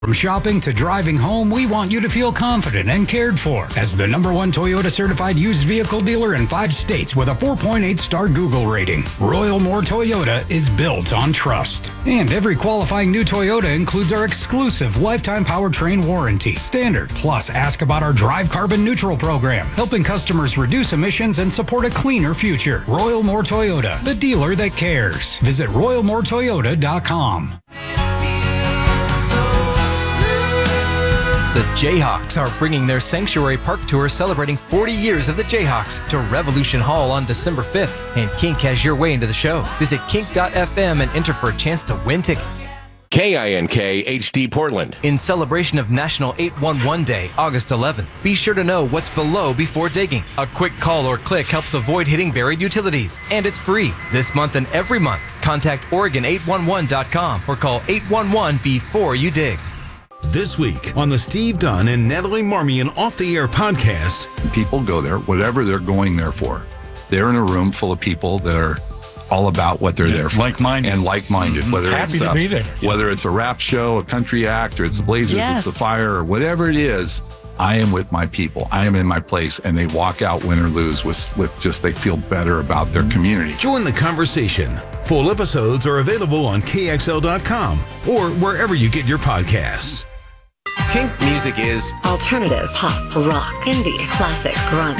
From shopping to driving home, we want you to feel confident and cared for. As the #1 Toyota certified used vehicle dealer in 5 states with a 4.8-star Google rating, Royal Moore Toyota is built on trust. And every qualifying new Toyota includes our exclusive lifetime powertrain warranty, standard. Plus, ask about our Drive Carbon Neutral program, helping customers reduce emissions and support a cleaner future. Royal Moore Toyota, the dealer that cares. Visit RoyalMooreToyota.com. The Jayhawks are bringing their Sanctuary Park Tour celebrating 40 years of the Jayhawks to Revolution Hall on December 5th, and Kink has your way into the show. Visit kink.fm and enter for a chance to win tickets. KINK HD Portland. In celebration of National 811 Day, August 11th, be sure to know what's below before digging. A quick call or click helps avoid hitting buried utilities, and it's free. This month and every month, contact Oregon811.com or call 811 before you dig. This week on the Steve Dunn and Natalie Marmion Off the Air podcast. People go there, whatever they're going there for. They're in a room full of people that are all about what they're there for. Like-minded. And like-minded. Whether Happy it's to be there. Whether it's a rap show, a country act, or it's the Blazers, Yes. it's the Fire, or whatever it is, I am with my people. I am in my place, and they walk out win or lose with just they feel better about their community. Join the conversation. Full episodes are available on KXL.com or wherever you get your podcasts. Kink music is Alternative, pop, rock, indie, classics, grunge,